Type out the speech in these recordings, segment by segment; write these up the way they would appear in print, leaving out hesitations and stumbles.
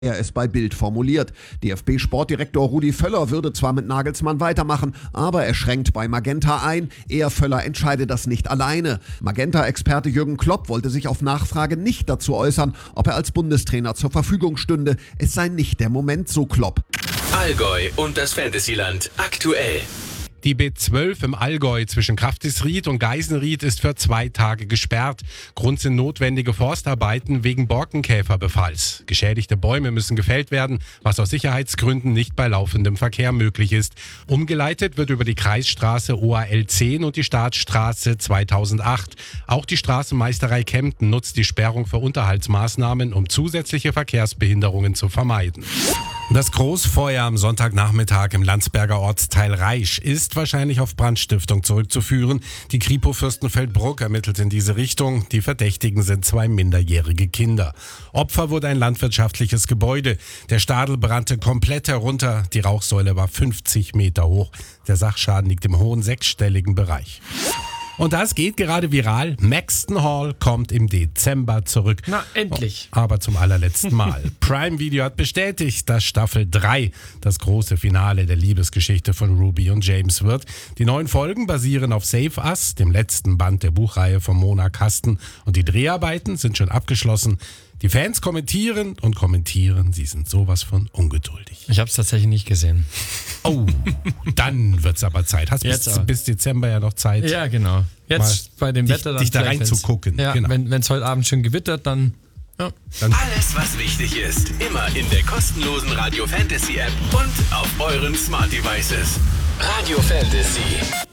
Er ist bei Bild formuliert. DFB-Sportdirektor Rudi Völler würde zwar mit Nagelsmann weitermachen, aber er schränkt bei Magenta ein. Er, Völler, entscheide das nicht alleine. Magenta-Experte Jürgen Klopp wollte sich auf Nachfrage nicht dazu äußern, ob er als Bundestrainer zur Verfügung stünde. Es sei nicht der Moment, so Klopp. Allgäu und das Fantasyland aktuell. Die B12 im Allgäu zwischen Kaftisried und Geisenried ist für 2 Tage gesperrt. Grund sind notwendige Forstarbeiten wegen Borkenkäferbefalls. Geschädigte Bäume müssen gefällt werden, was aus Sicherheitsgründen nicht bei laufendem Verkehr möglich ist. Umgeleitet wird über die Kreisstraße OAL 10 und die Staatsstraße 2008. Auch die Straßenmeisterei Kempten nutzt die Sperrung für Unterhaltsmaßnahmen, um zusätzliche Verkehrsbehinderungen zu vermeiden. Das Großfeuer am Sonntagnachmittag im Landsberger Ortsteil Reisch ist wahrscheinlich auf Brandstiftung zurückzuführen. Die Kripo Fürstenfeldbruck ermittelt in diese Richtung. Die Verdächtigen sind 2 minderjährige Kinder. Opfer wurde ein landwirtschaftliches Gebäude. Der Stadel brannte komplett herunter. Die Rauchsäule war 50 Meter hoch. Der Sachschaden liegt im hohen 6-stelligen Bereich. Und das geht gerade viral. Maxton Hall kommt im Dezember zurück. Na, endlich. Aber zum allerletzten Mal. Prime Video hat bestätigt, dass Staffel 3 das große Finale der Liebesgeschichte von Ruby und James wird. Die 9 Folgen basieren auf Save Us, dem letzten Band der Buchreihe von Mona Kasten. Und die Dreharbeiten sind schon abgeschlossen. Die Fans kommentieren und kommentieren. Sie sind sowas von ungeduldig. Ich habe es tatsächlich nicht gesehen. Oh, dann wird's aber Zeit. Hast bis Dezember ja noch Zeit. Ja, genau. Jetzt bei dem Wetter dann dich da reinzugucken. Ja, genau. Wenn es heute Abend schon gewittert, dann... Ja. Alles, was wichtig ist, immer in der kostenlosen Radio Fantasy App und auf euren Smart Devices. Radio Fantasy.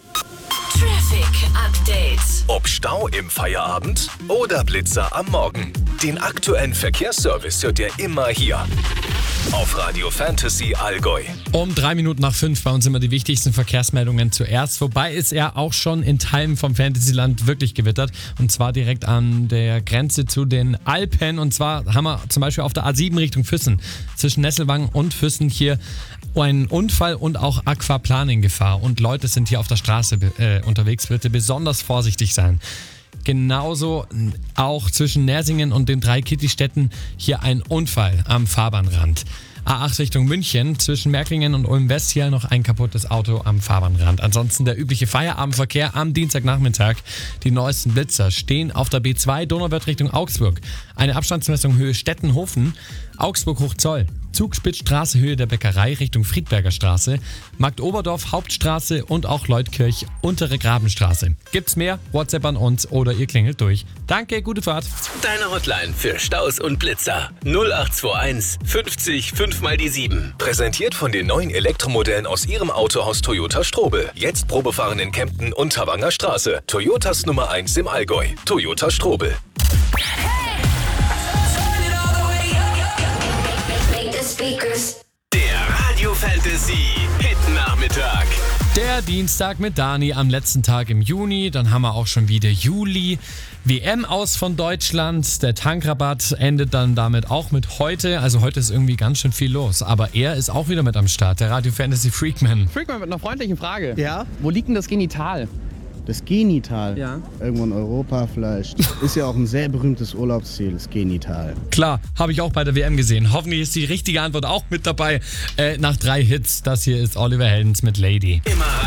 Traffic Update. Ob Stau im Feierabend oder Blitzer am Morgen. Den aktuellen Verkehrsservice hört ihr immer hier. Auf Radio Fantasy Allgäu. Um 3 Minuten nach 5 bei uns immer die wichtigsten Verkehrsmeldungen zuerst. Wobei ist er auch schon in Teilen vom Fantasyland wirklich gewittert. Und zwar direkt an der Grenze zu den Alpen. Und zwar haben wir zum Beispiel auf der A7 Richtung Füssen. Zwischen Nesselwang und Füssen hier ein Unfall und auch Aquaplaning-Gefahr. Und Leute sind hier auf der Straße unterwegs. Bitte besonders vorsichtig sein. Genauso auch zwischen Nersingen und den 3 Kittistädten hier ein Unfall am Fahrbahnrand. A8 Richtung München, zwischen Märklingen und Ulm-West hier noch ein kaputtes Auto am Fahrbahnrand. Ansonsten der übliche Feierabendverkehr am Dienstagnachmittag. Die neuesten Blitzer stehen auf der B2 Donauwörth Richtung Augsburg. Eine Abstandsmessung Höhe Stettenhofen, Augsburg-Hochzoll. Zugspitzstraße Höhe der Bäckerei Richtung Friedberger Straße, Marktoberdorf Hauptstraße und auch Leutkirch Untere Grabenstraße. Gibt's mehr? WhatsApp an uns oder ihr klingelt durch. Danke, gute Fahrt. Deine Hotline für Staus und Blitzer 0821 50 5 mal die 7. Präsentiert von den neuen Elektromodellen aus ihrem Autohaus Toyota Strobel. Jetzt Probefahren in Kempten und Tawanger Straße. Toyotas Nummer 1 im Allgäu. Toyota Strobel. Der Radio Fantasy Hit Nachmittag. Der Dienstag mit Dani am letzten Tag im Juni. Dann haben wir auch schon wieder Juli. WM aus von Deutschland. Der Tankrabatt endet dann damit auch mit heute. Also heute ist irgendwie ganz schön viel los. Aber er ist auch wieder mit am Start. Der Radio Fantasy Freakman. Freakman mit einer freundlichen Frage. Ja? Wo liegt denn das Genital? Das Genital? Ja. Irgendwo in Europa vielleicht. Ist ja auch ein sehr berühmtes Urlaubsziel, das Genital. Klar, habe ich auch bei der WM gesehen. Hoffentlich ist die richtige Antwort auch mit dabei. Nach 3 Hits. Das hier ist Oliver Heldens mit Lady. Immer